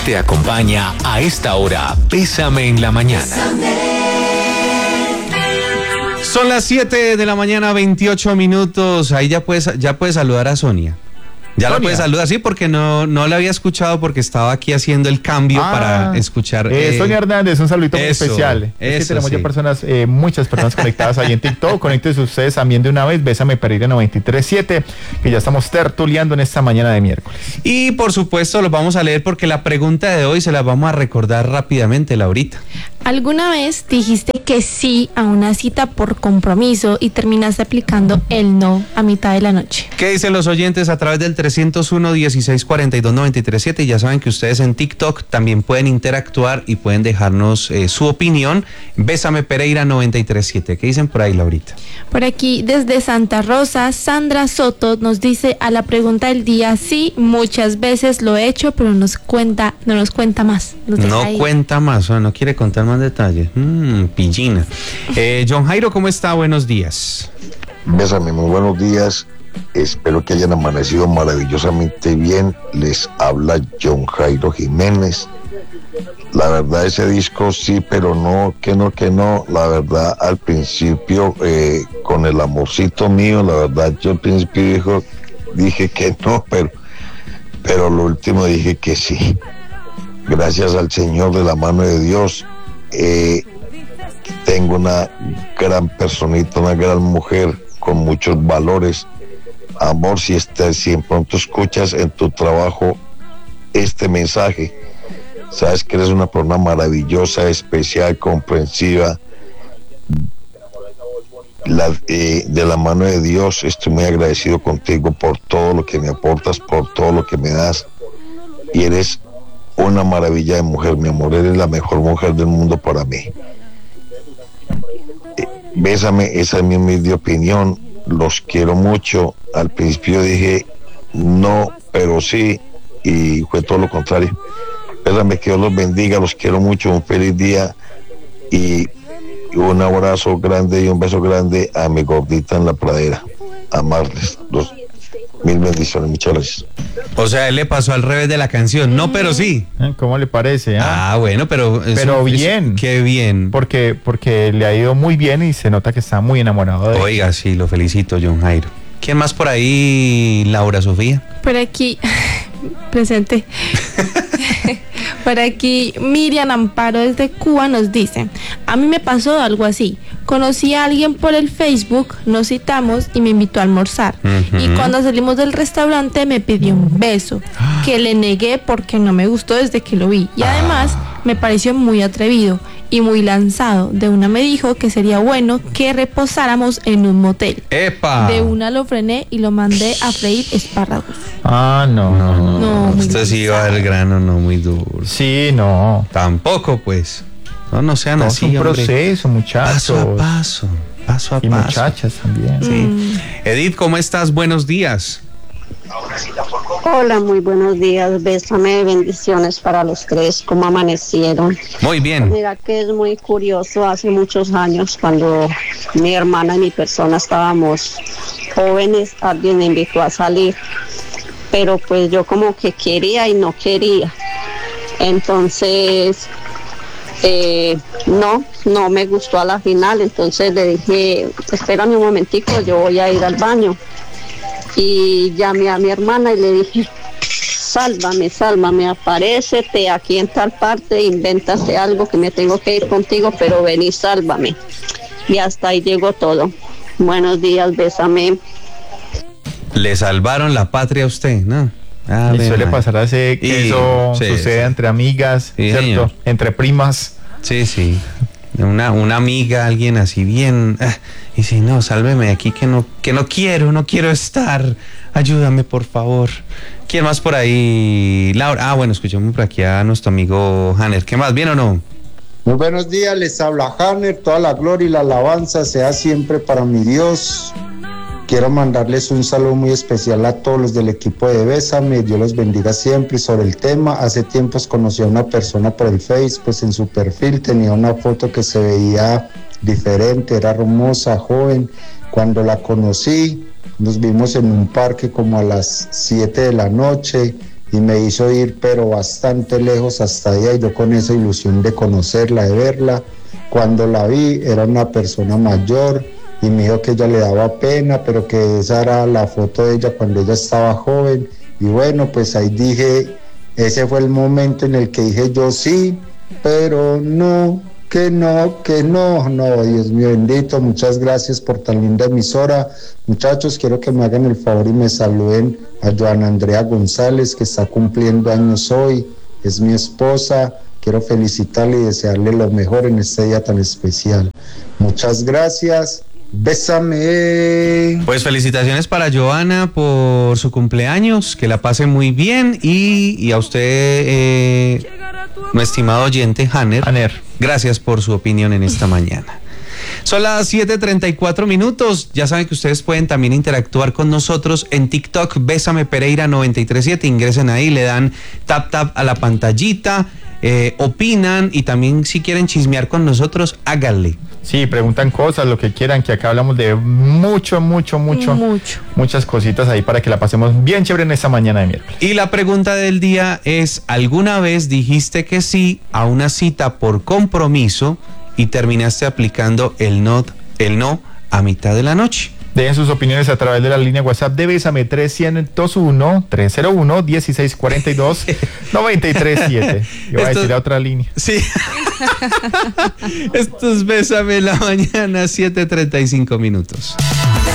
Te acompaña a esta hora Bésame en la Mañana. Son las 7 de la mañana, 28 minutos. Ahí ya puedes saludar a Sonia. Ya la puedes saludar, sí, porque no la había escuchado porque estaba aquí haciendo el cambio para escuchar. Sonia Hernández, un saludito muy especial. Es que tenemos ya muchas personas conectadas ahí en TikTok. Conéctense ustedes también de una vez. Bésame Pereira 93.7, que ya estamos tertuleando en esta mañana de miércoles. Y por supuesto los vamos a leer porque la pregunta de hoy se la vamos a recordar rápidamente, Laurita. ¿Alguna vez dijiste que sí a una cita por compromiso y terminaste aplicando el no a mitad de la noche? ¿Qué dicen los oyentes a través del 301-1642-937? Y ya saben que ustedes en TikTok también pueden interactuar y pueden dejarnos su opinión. Bésame Pereira 93.7. ¿Qué dicen por ahí, Laurita? Por aquí, desde Santa Rosa, Sandra Soto nos dice a la pregunta del día: sí, muchas veces lo he hecho, pero no nos cuenta más. No cuenta más, no quiere contar más detalles. Pillina. John Jairo, ¿cómo está? Buenos días. Bésame, muy buenos días. Espero que hayan amanecido maravillosamente bien. Les habla John Jairo Jiménez. La verdad, ese disco sí, pero no. La verdad, al principio, con el amorcito mío, la verdad, yo al principio dije que no, pero lo último dije que sí. Gracias al Señor, de la mano de Dios, tengo una gran personita, una gran mujer con muchos valores. Amor, si en pronto escuchas en tu trabajo este mensaje, sabes que eres una persona maravillosa, especial, comprensiva. De la mano de Dios, estoy muy agradecido contigo por todo lo que me aportas, por todo lo que me das, y eres una maravilla de mujer, mi amor. Eres la mejor mujer del mundo para mí. Bésame, esa es mi humilde opinión. Los quiero mucho. Al principio dije no, pero sí, y fue todo lo contrario. Bésame, que Dios los bendiga, los quiero mucho, un feliz día y un abrazo grande y un beso grande a mi gordita en la pradera. Amarles, mil bendiciones, muchas gracias. O sea, él le pasó al revés de la canción, no, pero sí. ¿Cómo le parece? Bueno, pero bien. Qué bien. Porque le ha ido muy bien y se nota que está muy enamorado de Oiga, sí, lo felicito, John Jairo. ¿Quién más por ahí, Laura Sofía? Por aquí, presente. Por aquí, Miriam Amparo desde Cuba nos dice: a mí me pasó algo así. Conocí a alguien por el Facebook, nos citamos y me invitó a almorzar. Y cuando salimos del restaurante me pidió un beso, que le negué porque no me gustó desde que lo vi. Y además me pareció muy atrevido y muy lanzado. De una me dijo que sería bueno que reposáramos en un motel. ¡Epa! De una lo frené y lo mandé a freír espárragos. No. Usted sí va al grano, no muy duro. Sí, no. Tampoco, pues. No sean así, es un proceso, muchachos. Paso a paso. Y muchachas también. Sí. Edith, ¿cómo estás? Buenos días. Hola, muy buenos días. Bésame, bendiciones para los tres. ¿Cómo amanecieron? Muy bien. Mira que es muy curioso. Hace muchos años, cuando mi hermana y mi persona estábamos jóvenes, alguien me invitó a salir, pero pues yo como que quería y no quería. Entonces no me gustó a la final. Entonces le dije: espérame un momentico, yo voy a ir al baño. Y llamé a mi hermana y le dije: sálvame, aparécete aquí en tal parte, invéntate algo, que me tengo que ir contigo, pero ven y sálvame. Y hasta ahí llegó todo. Buenos días, bésame. Le salvaron la patria a usted, ¿no? Y suele pasar así, que eso sucede entre amigas, ¿cierto? Señor. Entre primas. Sí. Una amiga, alguien así bien, y si no, sálveme de aquí, que no quiero estar, ayúdame por favor. ¿Quién más por ahí? Laura. Bueno, escuchemos por aquí a nuestro amigo Hanner. ¿Qué más? ¿Bien o no? Muy buenos días, les habla Hanner. Toda la gloria y la alabanza sea siempre para mi Dios. Quiero mandarles un saludo muy especial a todos los del equipo de Bésame. Dios los bendiga siempre. Y sobre el tema, hace tiempos conocí a una persona por el Face, pues en su perfil tenía una foto que se veía diferente, era hermosa, joven. Cuando la conocí, nos vimos en un parque como a las 7 de la noche. y me hizo ir pero bastante lejos hasta allá, y yo con esa ilusión de conocerla, de verla. Cuando la vi era una persona mayor y me dijo que ella le daba pena, pero que esa era la foto de ella cuando ella estaba joven. Y bueno, pues ahí dije, ese fue el momento en el que dije yo sí, pero no, no, Dios mío bendito. Muchas gracias por tan linda emisora. Muchachos, quiero que me hagan el favor y me saluden a Joana Andrea González, que está cumpliendo años hoy, es mi esposa. Quiero felicitarle y desearle lo mejor en este día tan especial. Muchas gracias. Bésame. Pues felicitaciones para Joana por su cumpleaños, que la pase muy bien, y a usted, mi estimado oyente Hanner, gracias por su opinión en esta mañana. Son las 7:34. Ya saben que ustedes pueden también interactuar con nosotros en TikTok, Bésame Pereira 937, ingresen ahí, le dan tap a la pantallita, opinan, y también si quieren chismear con nosotros, háganle. Sí, preguntan cosas, lo que quieran, que acá hablamos de muchas cositas ahí para que la pasemos bien chévere en esta mañana de miércoles. Y la pregunta del día es: ¿alguna vez dijiste que sí a una cita por compromiso y terminaste aplicando el no a mitad de la noche? Dejen sus opiniones a través de la línea WhatsApp de Bésame 301-301-1642-937. Yo voy a decir a otra línea. Sí. Esto es Bésame en la mañana, 7:35.